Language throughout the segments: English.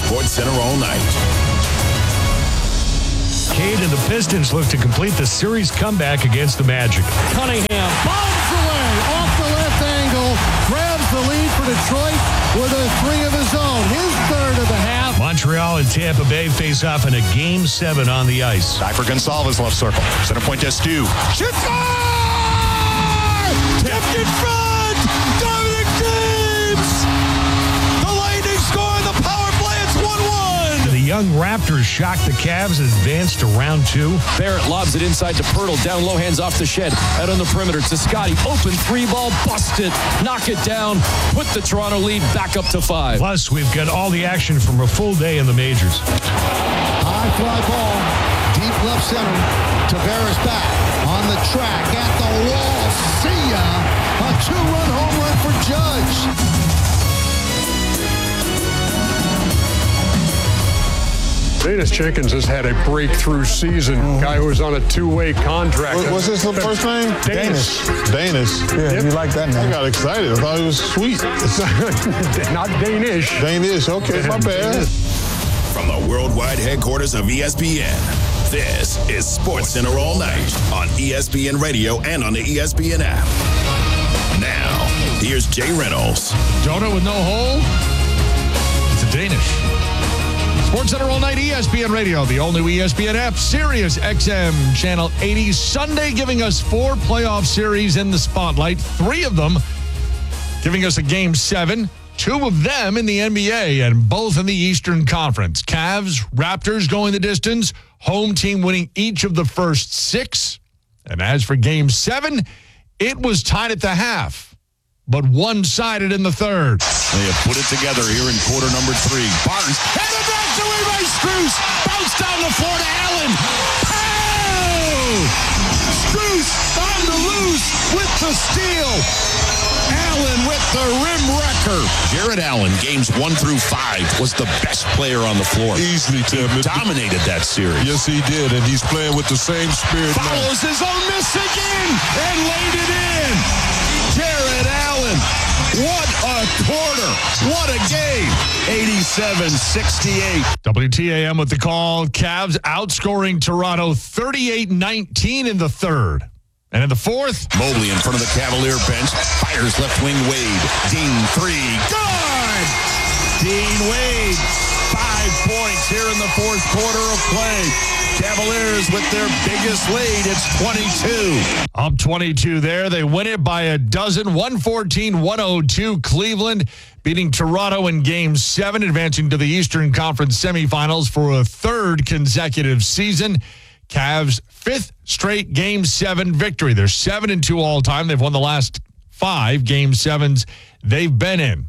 Sports Center all night. Cade and the Pistons look to complete the series comeback against the Magic. Cunningham bombs away off the left angle, grabs the lead for Detroit with a three of his own. His third of the half. Montreal and Tampa Bay face off in a Game 7 on the ice. Back for Gonsalves, left circle. Center point to Stu. Shoots! Tipped in front! Dominic James! The Lightning score the power play. It's 1-1. The young Raptors shock the Cavs and advance to round 2. Barrett lobs it inside to Pirtle. Down low, hands off to Shed. Out on the perimeter to Scotty. Open three ball, bust it. Knock it down. Put the Toronto lead back up to 5. Plus, we've got all the action from a full day in the majors. High fly ball, deep left center. Tavares back on the track at the wall. See ya! A 2-run home run for Judge. Danis Jenkins has had a breakthrough season. Guy who was on a two-way contract. What's his first name? Danis. Yeah, you like that name. I got excited. I thought it was sweet. Not Danish. Danish, okay, my bad. From the worldwide headquarters of ESPN, this is Sports Center all night on ESPN Radio and on the ESPN app. Now, here's Jay Reynolds. Donut with no hole. It's a Danish. Sports Center all night, ESPN Radio, the all-new ESPN app, Sirius XM, Channel 80. Sunday giving us 4 playoff series in the spotlight. 3 of them giving us a Game 7. 2 of them in the NBA and both in the Eastern Conference. Cavs, Raptors going the distance. Home team winning each of the first 6. And as for Game 7, it was tied at the half, but one-sided in the third. They have put it together here in quarter number 3. Barnes, and the breakaway by Strus. Bounce down the floor to Allen. Oh! Strus on the loose with the steal. Allen with the rim wrecker. Jared Allen, games 1 through 5, was the best player on the floor. Easily, Tim. He dominated that series. Yes, he did, and he's playing with the same spirit now. Follows his own miss again and laid it in. Jared Allen. What a quarter. What a game. 87-68. WTAM with the call. Cavs outscoring Toronto 38-19 in the third. And in the fourth, Mobley in front of the Cavalier bench. Fires left wing Wade. Dean 3. Good! Dean Wade. 5 points here in the fourth quarter of play. Cavaliers with their biggest lead. It's 22. up 22 there. They win it by a dozen. 114-102. Cleveland beating Toronto in Game 7, advancing to the Eastern Conference semifinals for a 3rd consecutive season. Cavs' 5th straight Game 7 victory. They're 7-2 all time. They've won the last 5 Game 7s they've been in.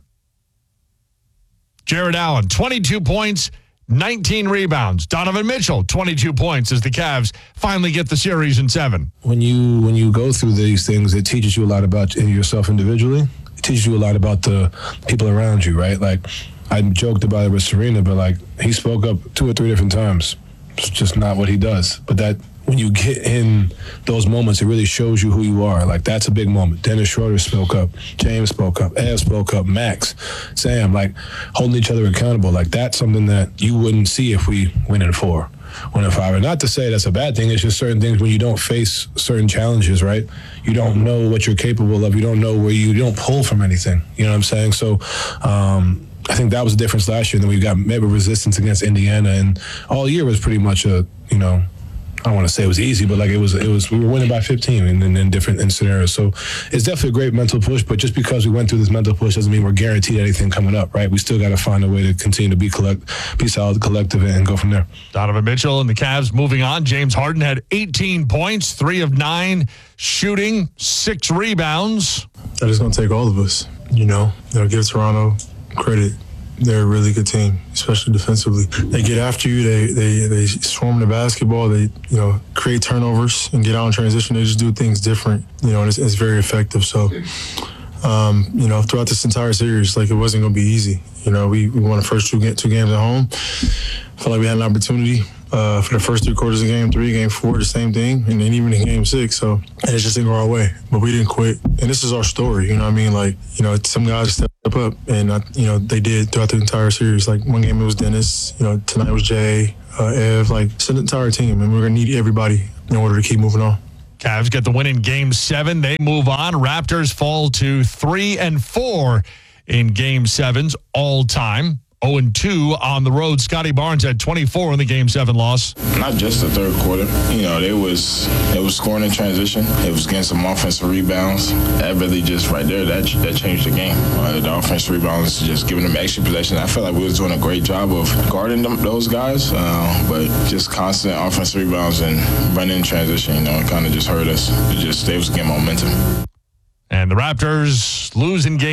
Jared Allen, 22 points, 19 rebounds. Donovan Mitchell, 22 points as the Cavs finally get the series in 7. When you go through these things, it teaches you a lot about yourself individually. It teaches you a lot about the people around you, right? Like, I joked about it with Serena, but, like, he spoke up 2 or 3 different times. It's just not what he does. But that, when you get in those moments, it really shows you who you are. Like, that's a big moment. Dennis Schroeder spoke up. James spoke up. Ev spoke up. Max, Sam, like, holding each other accountable. Like, that's something that you wouldn't see if we win in 4, win in 5. And not to say that's a bad thing. It's just certain things when you don't face certain challenges, right? You don't know what you're capable of. You don't know where you don't pull from anything. You know what I'm saying? So, I think that was the difference last year. And then we got maybe resistance against Indiana, and all year was pretty much a, I don't want to say it was easy, but like it was we were winning by 15 in different scenarios. So it's definitely a great mental push, but just because we went through this mental push doesn't mean we're guaranteed anything coming up, right? We still got to find a way to continue to be solid, collective, and go from there. Donovan Mitchell and the Cavs moving on. James Harden had 18 points, 3 of 9 shooting, 6 rebounds. That is going to take all of us, give Toronto credit. They're a really good team, especially defensively. They get after you. They swarm the basketball. They create turnovers and get out in transition. They just do things different. And it's very effective. So, throughout this entire series, like, it wasn't going to be easy. We won the first two games at home. Felt like we had an opportunity. for the first 3 quarters of game 3, game 4, the same thing, and then even in game 6. So it just didn't go our way, but we didn't quit. And this is our story, you know what I mean? Like, you know, some guys step up, and you know, they did throughout the entire series. Like one game it was Dennis, you know, tonight was Jay, Ev, like it's an entire team, and we're gonna need everybody in order to keep moving on. Cavs get the win in Game 7. They move on. Raptors fall to 3-4 in Game 7s all time. 0-2 on the road. Scotty Barnes had 24 in the Game 7 loss. Not just the third quarter. You know, it was scoring in transition. It was getting some offensive rebounds. That really just right there, that changed the game. The offensive rebounds, just giving them extra possession. I felt like we was doing a great job of guarding those guys, but just constant offensive rebounds and running in transition, you know, it kind of just hurt us. It was getting momentum. And the Raptors lose in Game